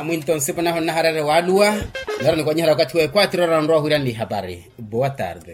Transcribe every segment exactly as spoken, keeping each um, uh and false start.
muito sempre na na harare walua ngara ni kwenye wakati wa quatro horas ndo hurani habari. Boa tarde.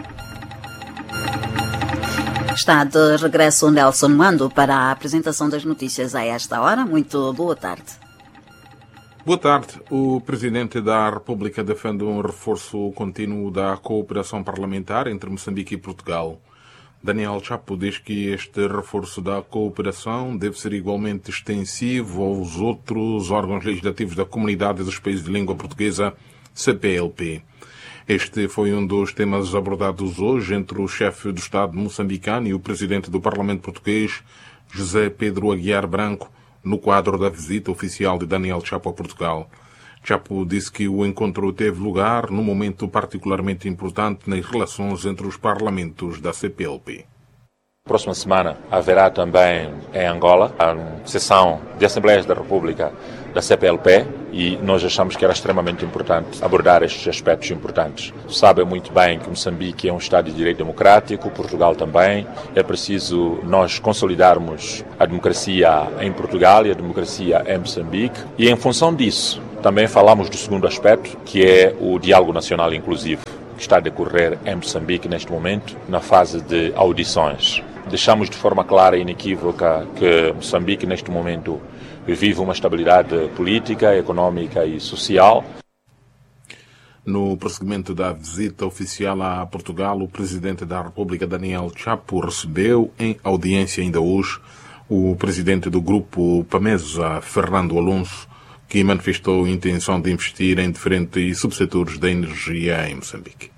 Está de regresso Nelson Mando para a apresentação das notícias a esta hora. Muito boa tarde. Boa tarde. O Presidente da República defende um reforço contínuo da cooperação parlamentar entre Moçambique e Portugal. Daniel Chapo diz que este reforço da cooperação deve ser igualmente extensivo aos outros órgãos legislativos da Comunidade dos Países de Língua Portuguesa, C P L P. Este foi um dos temas abordados hoje entre o chefe do Estado moçambicano e o Presidente do Parlamento Português, José Pedro Aguiar Branco, no quadro da visita oficial de Daniel Chapo a Portugal. Chapo disse que o encontro teve lugar num momento particularmente importante nas relações entre os parlamentos da C P L P. Próxima semana haverá também em Angola a sessão de Assembleias da República da C P L P e nós achamos que era extremamente importante abordar estes aspectos importantes. Sabem muito bem que Moçambique é um Estado de Direito Democrático, Portugal também. É preciso nós consolidarmos a democracia em Portugal e a democracia em Moçambique e em função disso também falamos do segundo aspecto, que é o diálogo nacional inclusivo, que está a decorrer em Moçambique neste momento, na fase de audições. Deixamos de forma clara e inequívoca que Moçambique neste momento vive uma estabilidade política, económica e social. No prosseguimento da visita oficial a Portugal, o Presidente da República, Daniel Chapo, recebeu em audiência ainda hoje o Presidente do Grupo PAMESA, Fernando Alonso, que manifestou a intenção de investir em diferentes subsetores da energia em Moçambique.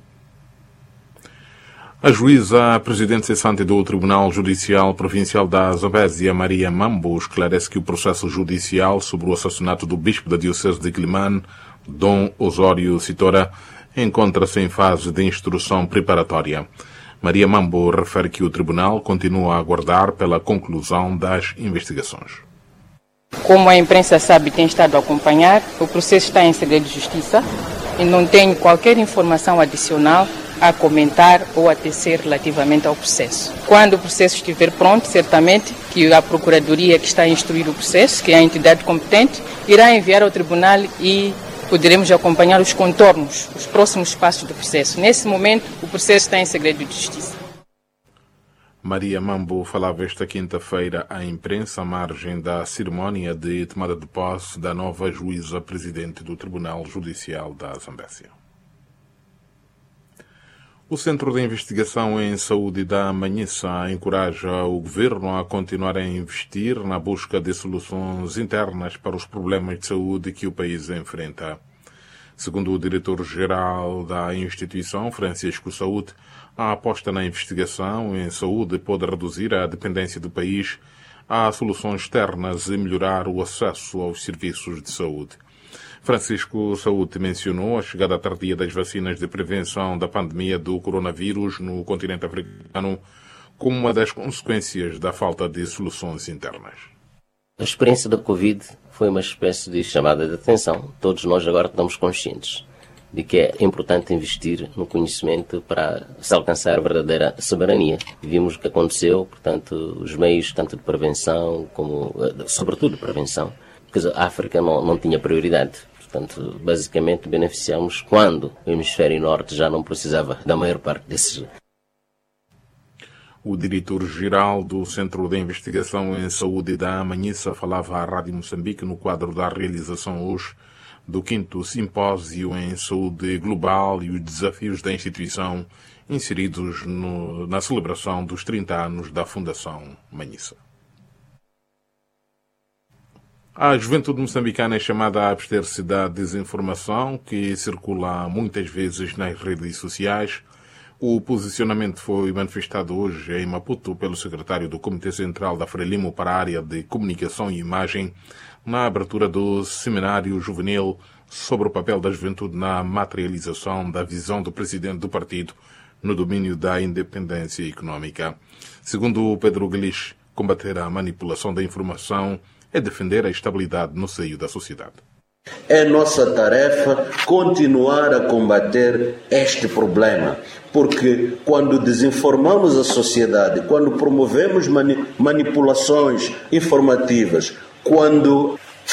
A juíza presidente cessante do Tribunal Judicial Provincial da Zambésia, Maria Mambo, esclarece que o processo judicial sobre o assassinato do bispo da Diocese de Quelimane, Dom Osório Citora, encontra-se em fase de instrução preparatória. Maria Mambo refere que o tribunal continua a aguardar pela conclusão das investigações. Como a imprensa sabe, tem estado a acompanhar, o processo está em segredo de justiça e não tenho qualquer informação adicional a comentar ou a tecer relativamente ao processo. Quando o processo estiver pronto, certamente que a Procuradoria que está a instruir o processo, que é a entidade competente, irá enviar ao Tribunal e poderemos acompanhar os contornos, os próximos passos do processo. Nesse momento, o processo está em segredo de justiça. Maria Mambo falava esta quinta-feira à imprensa à margem da cerimónia de tomada de posse da nova juíza presidente do Tribunal Judicial da Zambésia. O Centro de Investigação em Saúde da Manhissa encoraja o governo a continuar a investir na busca de soluções internas para os problemas de saúde que o país enfrenta. Segundo o diretor-geral da instituição, Francisco Saúde, a aposta na investigação em saúde pode reduzir a dependência do país a soluções externas e melhorar o acesso aos serviços de saúde. Francisco Saúde mencionou a chegada tardia das vacinas de prevenção da pandemia do coronavírus no continente africano como uma das consequências da falta de soluções internas. A experiência da Covid foi uma espécie de chamada de atenção. Todos nós agora estamos conscientes de que é importante investir no conhecimento para se alcançar a verdadeira soberania. Vimos o que aconteceu, portanto, os meios tanto de prevenção como, sobretudo, prevenção, porque a África não, não tinha prioridade. Portanto, basicamente beneficiamos quando o hemisfério norte já não precisava da maior parte desses. O diretor-geral do Centro de Investigação em Saúde da Manhissa falava à Rádio Moçambique no quadro da realização hoje do quinto simpósio em saúde global e os desafios da instituição inseridos no, na celebração dos trinta anos da Fundação Manhissa. A juventude moçambicana é chamada a abster-se da desinformação que circula muitas vezes nas redes sociais. O posicionamento foi manifestado hoje em Maputo pelo secretário do Comitê Central da Frelimo para a área de Comunicação e Imagem na abertura do seminário juvenil sobre o papel da juventude na materialização da visão do presidente do partido no domínio da independência económica. Segundo Pedro Guelis, combater a manipulação da informação é defender a estabilidade no seio da sociedade. É nossa tarefa continuar a combater este problema, porque quando desinformamos a sociedade, quando promovemos mani- manipulações informativas, quando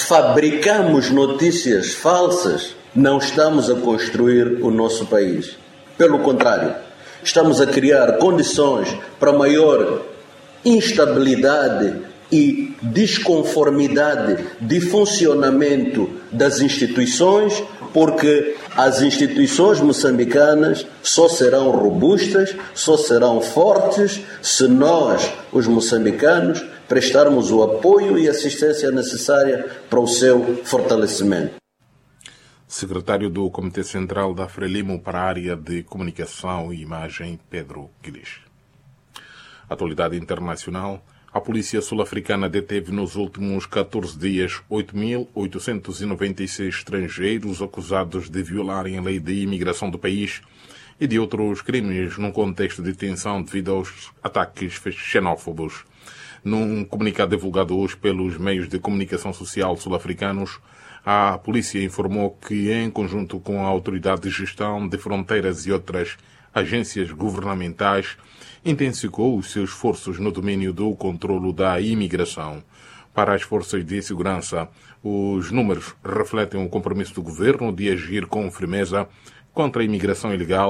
fabricamos notícias falsas, não estamos a construir o nosso país. Pelo contrário, estamos a criar condições para maior instabilidade e desconformidade de funcionamento das instituições, porque as instituições moçambicanas só serão robustas, só serão fortes se nós, os moçambicanos, prestarmos o apoio e assistência necessária para o seu fortalecimento. Secretário do Comitê Central da Frelimo para a área de Comunicação e Imagem, Pedro Guilherme. Atualidade internacional. A polícia sul-africana deteve nos últimos catorze dias oito mil oitocentos e noventa e seis estrangeiros acusados de violarem a lei de imigração do país e de outros crimes num contexto de tensão devido aos ataques xenófobos. Num comunicado divulgado hoje pelos meios de comunicação social sul-africanos, a polícia informou que, em conjunto com a Autoridade de Gestão de Fronteiras e outras agências governamentais, intensificou os seus esforços no domínio do controlo da imigração. Para as forças de segurança, os números refletem o compromisso do governo de agir com firmeza contra a imigração ilegal